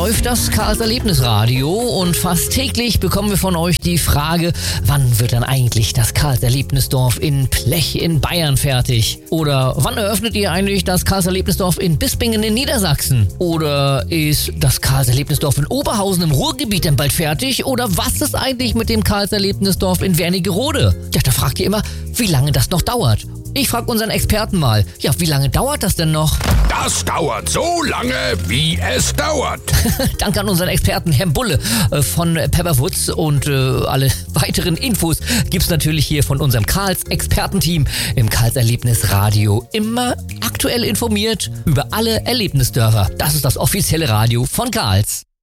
läuft das Karls Erlebnisradio und fast täglich bekommen wir von euch die Frage, wann wird dann eigentlich das Karls Erlebnisdorf in Plech in Bayern fertig? Oder wann eröffnet ihr eigentlich das Karls Erlebnisdorf in Bispingen in Niedersachsen? Oder ist das Karls Erlebnisdorf in Oberhausen im Ruhrgebiet denn bald fertig? Oder was ist eigentlich mit dem Karls Erlebnisdorf in Wernigerode? Ja, da fragt ihr immer, wie lange das noch dauert. Ich frage unseren Experten mal, ja, wie lange dauert das denn noch? Das dauert so lange, wie es dauert. Danke an unseren Experten Herrn Bulle von Pepperwoods und alle weiteren Infos gibt's natürlich hier von unserem Karls Expertenteam im Karls Erlebnisradio. Immer aktuell informiert über alle Erlebnisdörfer. Das ist das offizielle Radio von Karls.